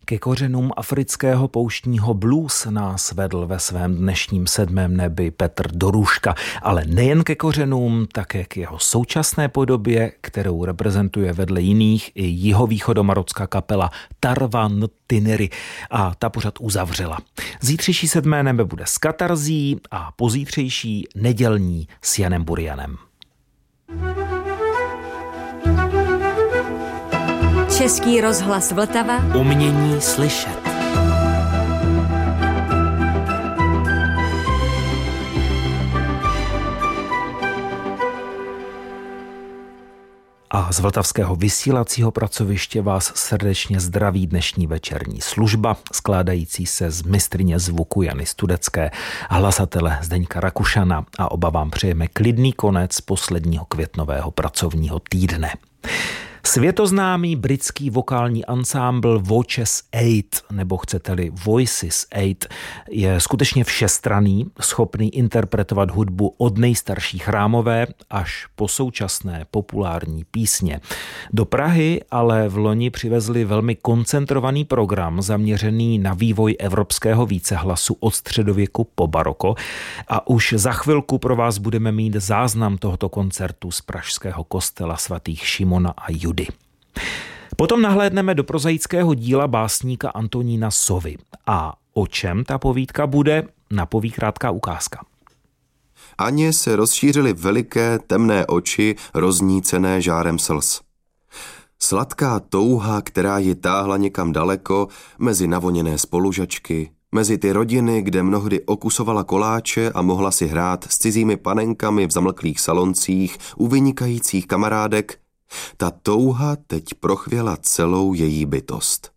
Ke kořenům afrického pouštního blues nás vedl ve svém dnešním 7. nebi Petr Dorůška, ale nejen ke kořenům, také k jeho současné podobě, kterou reprezentuje vedle jiných i jihovýchodomarocká kapela Tarwa Ntiniri a ta pořad uzavřela. Zítřejší 7. nebe bude s Katarzí a pozítřejší nedělní s Janem Burianem. Český rozhlas Vltava. Umění slyšet. A z vltavského vysílacího pracoviště vás srdečně zdraví dnešní večerní služba, skládající se z mistryně zvuku Jany Studecké, hlasatele Zdeňka Rakušana, a oba vám přejeme klidný konec posledního květnového pracovního týdne. Světoznámý britský vokální ansámbl Voices 8, nebo chcete-li Voices 8, je skutečně všestranný, schopný interpretovat hudbu od nejstarší chrámové až po současné populární písně. Do Prahy ale v loni přivezli velmi koncentrovaný program zaměřený na vývoj evropského vícehlasu od středověku po baroko a už za chvilku pro vás budeme mít záznam tohoto koncertu z pražského kostela svatých Šimona a Judy. Potom nahlédneme do prozaického díla básníka Antonína Sovy. A o čem ta povídka bude, napoví krátká ukázka. Aně se rozšířily veliké temné oči, roznícené žárem slz. Sladká touha, která ji táhla někam daleko, mezi navoněné spolužačky, mezi ty rodiny, kde mnohdy okusovala koláče a mohla si hrát s cizími panenkami v zamlklých saloncích u vynikajících kamarádek, ta touha teď prochvěla celou její bytost.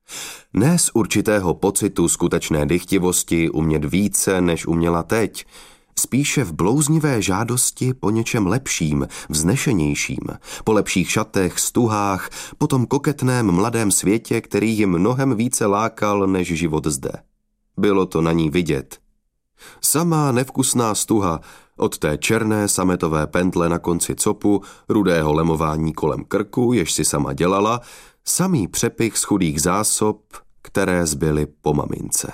Ne z určitého pocitu skutečné dychtivosti umět více, než uměla teď, spíše v blouznivé žádosti po něčem lepším, vznešenějším, po lepších šatech, stuhách, po tom koketném mladém světě, který ji mnohem více lákal než život zde. Bylo to na ní vidět. Samá nevkusná stuha, od té černé sametové pentle na konci copu, rudého lemování kolem krku, jež si sama dělala, samý přepich z chudých zásob, které zbyly po mamince.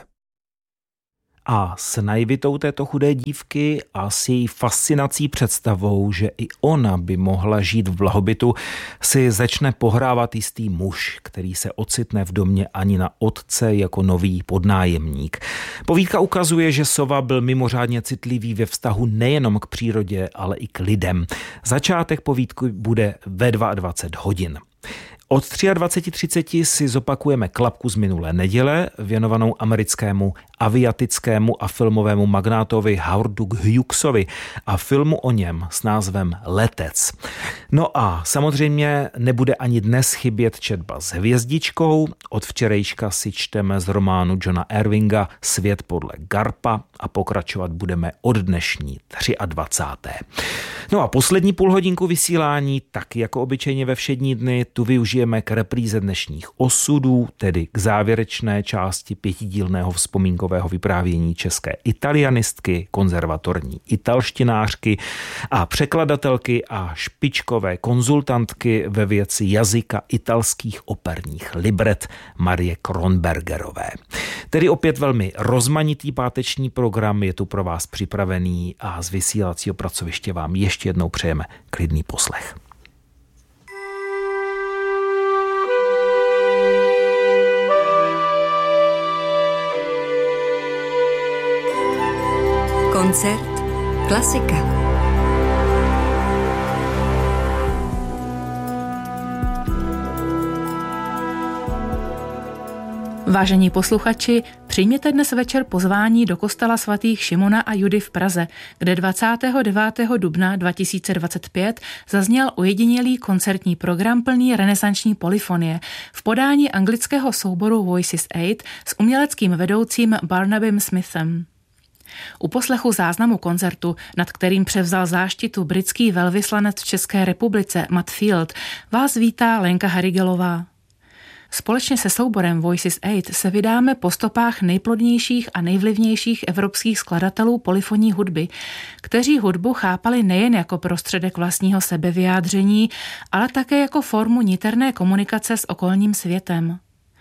A s naivitou této chudé dívky a s její fascinací představou, že i ona by mohla žít v blahobytu, si začne pohrávat jistý muž, který se ocitne v domě Anina otce jako nový podnájemník. Povídka ukazuje, že Sova byl mimořádně citlivý ve vztahu nejenom k přírodě, ale i k lidem. Začátek povídky bude ve 22 hodin. Od 23:30 si zopakujeme klapku z minulé neděle, věnovanou americkému aviatickému a filmovému magnátovi Howardu Hughesovi a filmu o něm s názvem Letec. No a samozřejmě nebude ani dnes chybět četba s hvězdičkou. Od včerejška si čteme z románu Johna Irvinga Svět podle Garpa a pokračovat budeme od dnešní 23. No a poslední půlhodinku vysílání, tak jako obyčejně ve všední dny, tu využijeme k repríze dnešních osudů, tedy k závěrečné části 5dílného vzpomínkového vyprávění české italianistky, konzervatorní italštinářky a překladatelky a špičkové konzultantky ve věci jazyka italských operních libret Marie Kronbergerové. Tedy opět velmi rozmanitý páteční program je tu pro vás připravený a z vysílacího pracoviště vám ještě jednou přejeme klidný poslech. Koncert Klasika. Vážení posluchači, přijměte dnes večer pozvání do kostela svatých Šimona a Judy v Praze, kde 29. dubna 2025 zazněl ojedinělý koncertní program plný renesanční polyfonie v podání anglického souboru Voices 8 s uměleckým vedoucím Barnabym Smithem. U poslechu záznamu koncertu, nad kterým převzal záštitu britský velvyslanec v České republice Matt Field, vás vítá Lenka Harigelová. Společně se souborem Voices 8 se vydáme po stopách nejplodnějších a nejvlivnějších evropských skladatelů polyfonní hudby, kteří hudbu chápali nejen jako prostředek vlastního sebevyjádření, ale také jako formu niterné komunikace s okolním světem.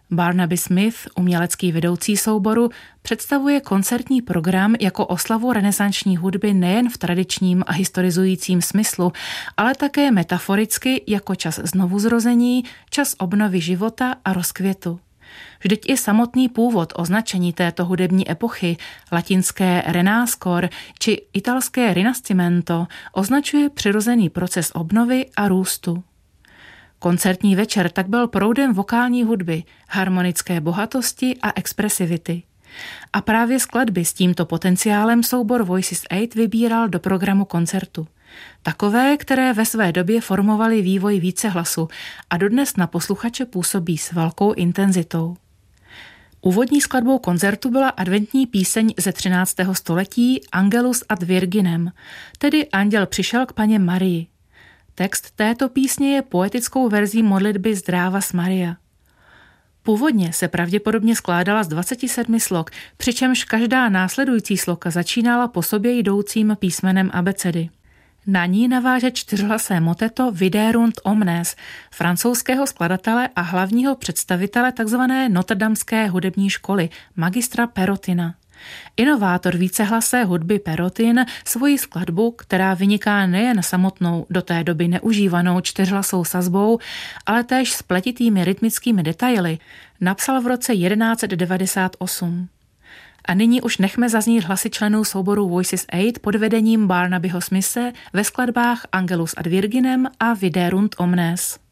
Barnaby Smith, umělecký vedoucí souboru, představuje koncertní program jako oslavu renesanční hudby nejen v tradičním a historizujícím smyslu, ale také metaforicky jako čas znovuzrození, čas obnovy života a rozkvětu. Vždyť i samotný původ označení této hudební epochy, latinské renascor či italské rinascimento, označuje přirozený proces obnovy a růstu. Koncertní večer tak byl proudem vokální hudby, harmonické bohatosti a expresivity. A právě skladby s tímto potenciálem soubor Voices 8 vybíral do programu koncertu. Takové, které ve své době formovaly vývoj vícehlasu a dodnes na posluchače působí s velkou intenzitou. Úvodní skladbou koncertu byla adventní píseň ze 13. století Angelus ad Virginem, tedy Anděl přišel k Panně Marii. Text této písně je poetickou verzí modlitby Zdravas Maria. Původně se pravděpodobně skládala z 27 slok, přičemž každá následující sloka začínala po sobě jdoucím písmenem abecedy. Na ní naváže čtyřhlasé moteto Viderunt omnes, francouzského skladatele a hlavního představitele tzv. Notterdamské hudební školy, magistra Perotina. Inovátor vícehlasé hudby Perotin svoji skladbu, která vyniká nejen samotnou do té doby neužívanou čtyřhlasou sazbou, ale též spletitými rytmickými detaily, napsal v roce 1198. A nyní už nechme zaznít hlasy členů souboru Voices 8 pod vedením Barnabyho Smithe ve skladbách Angelus ad Virginem a Viderunt omnes.